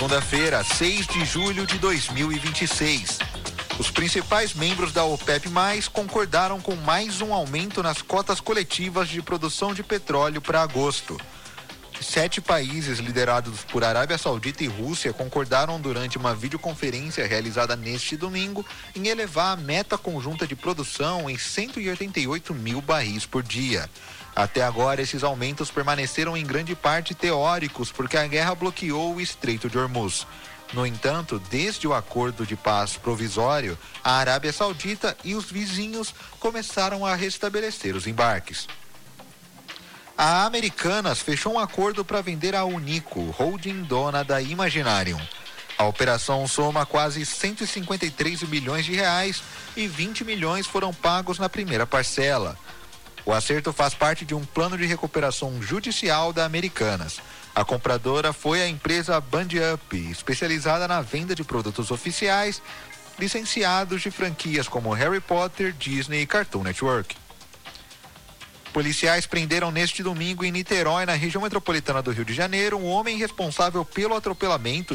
segunda-feira, 6 de julho de 2026. Os principais membros da OPEP+, concordaram com mais um aumento nas cotas coletivas de produção de petróleo para agosto. 7 países liderados por Arábia Saudita e Rússia concordaram durante uma videoconferência realizada neste domingo em elevar a meta conjunta de produção em 188 mil barris por dia. Até agora, esses aumentos permaneceram em grande parte teóricos porque a guerra bloqueou o Estreito de Hormuz. No entanto, desde o acordo de paz provisório, a Arábia Saudita e os vizinhos começaram a restabelecer os embarques. A Americanas fechou um acordo para vender a Unico, holding dona da Imaginarium. A operação soma quase 153 milhões de reais e 20 milhões foram pagos na primeira parcela. O acerto faz parte de um plano de recuperação judicial da Americanas. A compradora foi a empresa Band Up, especializada na venda de produtos oficiais, licenciados de franquias como Harry Potter, Disney e Cartoon Network. Policiais prenderam neste domingo em Niterói, na região metropolitana do Rio de Janeiro, um homem responsável pelo atropelamento